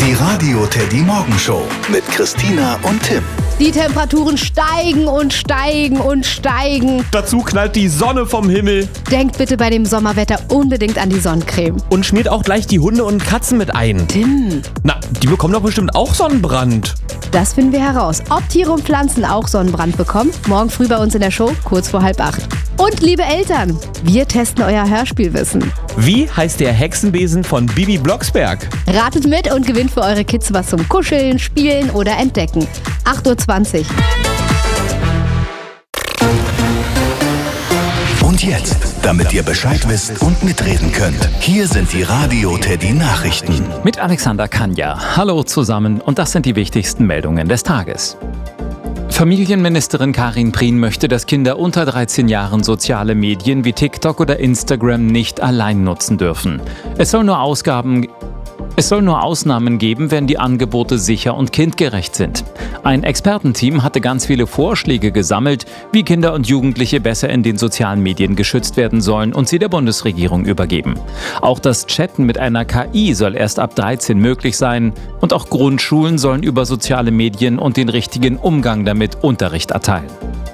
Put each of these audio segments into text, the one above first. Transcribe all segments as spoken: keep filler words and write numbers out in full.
Die Radio Teddy Morgenshow mit Christina und Tim. Die Temperaturen steigen und steigen und steigen. Dazu knallt die Sonne vom Himmel. Denkt bitte bei dem Sommerwetter unbedingt an die Sonnencreme. Und schmiert auch gleich die Hunde und Katzen mit ein. Tim. Na, die bekommen doch bestimmt auch Sonnenbrand. Das finden wir heraus. Ob Tiere und Pflanzen auch Sonnenbrand bekommen? Morgen früh bei uns in der Show, kurz vor halb acht. Und liebe Eltern, wir testen euer Hörspielwissen. Wie heißt der Hexenbesen von Bibi Blocksberg? Ratet mit und gewinnt für eure Kids was zum Kuscheln, Spielen oder Entdecken. acht Uhr zwanzig. Und jetzt, damit ihr Bescheid wisst und mitreden könnt, hier sind die Radio Teddy Nachrichten. Mit Alexander Kanja. Hallo zusammen und das sind die wichtigsten Meldungen des Tages. Familienministerin Karin Prien möchte, dass Kinder unter dreizehn Jahren soziale Medien wie TikTok oder Instagram nicht allein nutzen dürfen. Es soll nur Ausgaben Es soll nur Ausnahmen geben, wenn die Angebote sicher und kindgerecht sind. Ein Expertenteam hatte ganz viele Vorschläge gesammelt, wie Kinder und Jugendliche besser in den sozialen Medien geschützt werden sollen und sie der Bundesregierung übergeben. Auch das Chatten mit einer K I soll erst ab dreizehn möglich sein und auch Grundschulen sollen über soziale Medien und den richtigen Umgang damit Unterricht erteilen.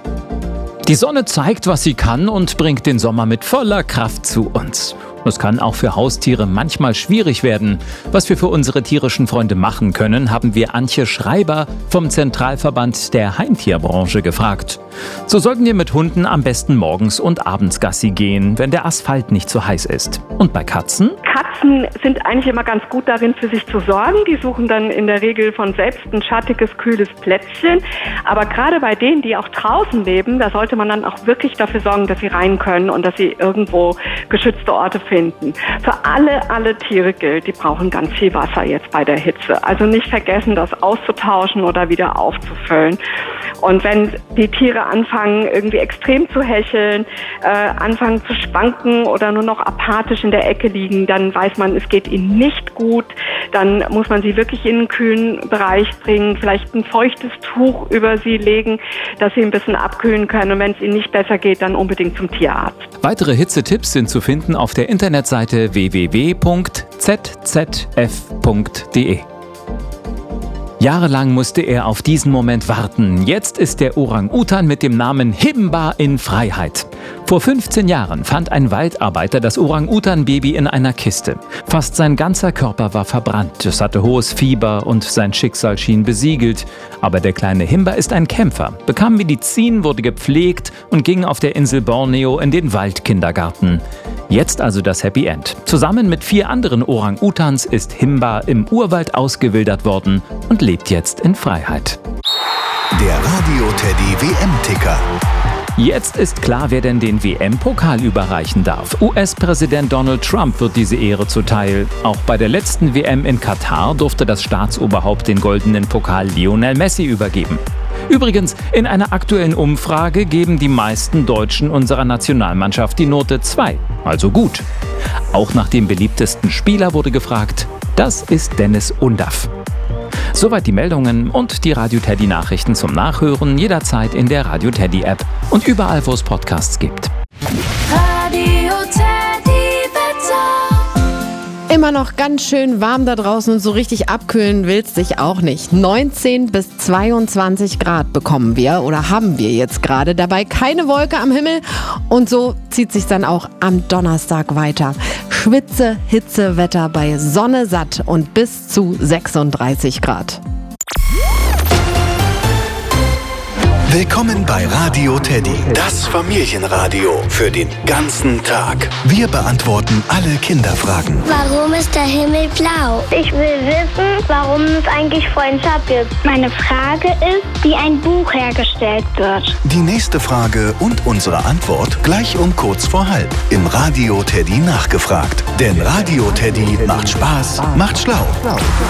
Die Sonne zeigt, was sie kann und bringt den Sommer mit voller Kraft zu uns. Es kann auch für Haustiere manchmal schwierig werden. Was wir für unsere tierischen Freunde machen können, haben wir Antje Schreiber vom Zentralverband der Heimtierbranche gefragt. So sollten wir mit Hunden am besten morgens und abends Gassi gehen, wenn der Asphalt nicht zu heiß ist. Und bei Katzen? Katzen sind eigentlich immer ganz gut darin, für sich zu sorgen. Die suchen dann in der Regel von selbst ein schattiges, kühles Plätzchen. Aber gerade bei denen, die auch draußen leben, da sollte man dann auch wirklich dafür sorgen, dass sie rein können und dass sie irgendwo geschützte Orte finden. Für alle, alle Tiere gilt, die brauchen ganz viel Wasser jetzt bei der Hitze. Also nicht vergessen, das auszutauschen oder wieder aufzufüllen. Und wenn die Tiere anfangen, irgendwie extrem zu hecheln, äh, anfangen zu schwanken oder nur noch apathisch in der Ecke liegen, dann weiß man, es geht ihnen nicht gut. Dann muss man sie wirklich in einen kühlen Bereich bringen, vielleicht ein feuchtes Tuch über sie legen, dass sie ein bisschen abkühlen können. Und wenn es ihnen nicht besser geht, dann unbedingt zum Tierarzt. Weitere Hitzetipps sind zu finden auf der Internetseite w w w punkt z z f punkt d e. Jahrelang musste er auf diesen Moment warten. Jetzt ist der Orang-Utan mit dem Namen Himba in Freiheit. Vor fünfzehn Jahren fand ein Waldarbeiter das Orang-Utan-Baby in einer Kiste. Fast sein ganzer Körper war verbrannt. Es hatte hohes Fieber und sein Schicksal schien besiegelt. Aber der kleine Himba ist ein Kämpfer, bekam Medizin, wurde gepflegt und ging auf der Insel Borneo in den Waldkindergarten. Jetzt also das Happy End. Zusammen mit vier anderen Orang-Utans ist Himba im Urwald ausgewildert worden und lebt jetzt in Freiheit. Der Radio Teddy W M-Ticker. Jetzt ist klar, wer denn den W M-Pokal überreichen darf. U S-Präsident Donald Trump wird diese Ehre zuteil. Auch bei der letzten W M in Katar durfte das Staatsoberhaupt den goldenen Pokal Lionel Messi übergeben. Übrigens, in einer aktuellen Umfrage geben die meisten Deutschen unserer Nationalmannschaft die Note zwei, also gut. Auch nach dem beliebtesten Spieler wurde gefragt, das ist Dennis Undaff. Soweit die Meldungen und die Radio Teddy Nachrichten zum Nachhören jederzeit in der Radio Teddy App und überall, wo es Podcasts gibt. Radio Teddy Wetter. Immer noch ganz schön warm da draußen und so richtig abkühlen willst dich auch nicht. neunzehn bis zweiundzwanzig Grad bekommen wir oder haben wir jetzt gerade. Dabei keine Wolke am Himmel und so zieht sich dann auch am Donnerstag weiter. Schwitze, Hitzewetter bei Sonne satt und bis zu sechsunddreißig Grad. Willkommen bei Radio Teddy, das Familienradio für den ganzen Tag. Wir beantworten alle Kinderfragen. Warum ist der Himmel blau? Ich will wissen, warum es eigentlich Freundschaft gibt. Meine Frage ist, wie ein Buch hergestellt wird. Die nächste Frage und unsere Antwort gleich um kurz vor halb im Radio Teddy nachgefragt. Denn Radio Teddy macht Spaß, macht schlau.